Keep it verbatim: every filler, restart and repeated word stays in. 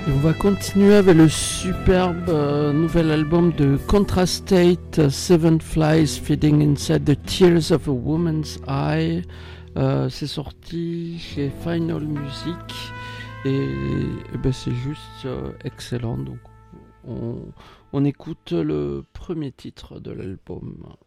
Et on va continuer avec le superbe euh, nouvel album de Contrastate, Seven Flies Feeding Inside the Tears of a Woman's Eye. Euh, c'est sorti chez Final Music et, et ben c'est juste euh, excellent. Donc on, on écoute le premier titre de l'album.